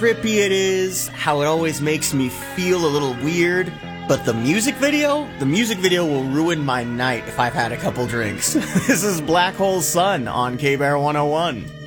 trippy it is, how it always makes me feel a little weird. But the music video will ruin my night if I've had a couple drinks. This is Black Hole Sun on K-Bear 101.